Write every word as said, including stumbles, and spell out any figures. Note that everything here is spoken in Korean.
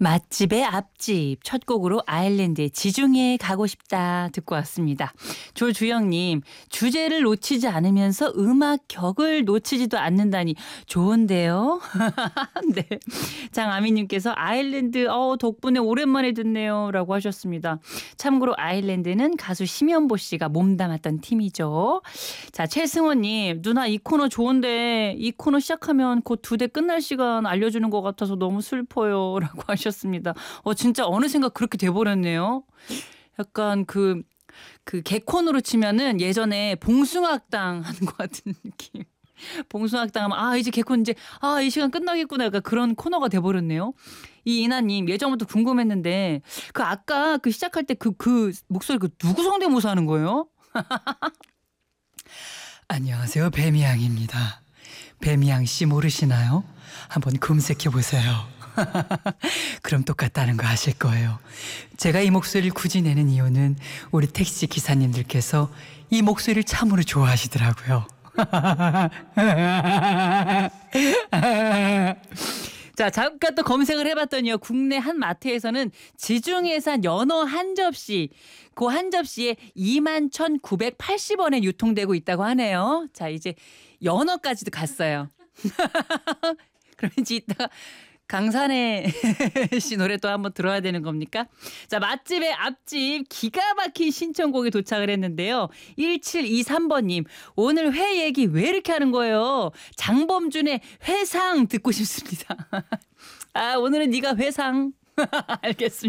맛집의 앞집 첫 곡으로 아일랜드의 지중해에 가고 싶다 듣고 왔습니다. 조주영님, 주제를 놓치지 않으면서 음악 격을 놓치지도 않는다니 좋은데요. 네. 장아미님께서 아일랜드 어, 덕분에 오랜만에 듣네요 라고 하셨습니다. 참고로 아일랜드는 가수 심연보 씨가 몸담았던 팀이죠. 자, 최승호님, 누나 이 코너 좋은데 이 코너 시작하면 곧 두 대 끝날 시간 알려주는 것 같아서 너무 슬퍼요 라고 하셨습니다. 어, 진짜 어느샌가 그렇게 돼버렸네요. 약간 그, 그 개콘으로 치면은 예전에 봉숭아학당 하는 것 같은 느낌. 봉숭아학당 하면 아 이제 개콘 이제 아 이 시간 끝나겠구나 약간 그런 코너가 돼버렸네요. 이 이나님 예전부터 궁금했는데 그 아까 그 시작할 때 그 그 목소리 그 누구 성대모사 하는 거예요? 안녕하세요, 배미양입니다. 배미양 씨 모르시나요? 한번 검색해 보세요. 그럼 똑같다는 거 아실 거예요. 제가 이 목소리를 굳이 내는 이유는 우리 택시 기사님들께서 이 목소리를 참으로 좋아하시더라고요. 자, 잠깐 또 검색을 해봤더니요. 국내 한 마트에서는 지중해산 연어 한 접시, 그 한 접시에 이만 천구백팔십 원에 유통되고 있다고 하네요. 자, 이제 연어까지도 갔어요. 그럼 이제 이따가 강산의 씨 노래 또 한번 들어야 되는 겁니까? 자, 맛집의 앞집 기가 막힌 신청곡이 도착을 했는데요. 일칠이삼 번님, 오늘 회 얘기 왜 이렇게 하는 거예요? 장범준의 회상 듣고 싶습니다. 아, 오늘은 네가 회상. 알겠습니다.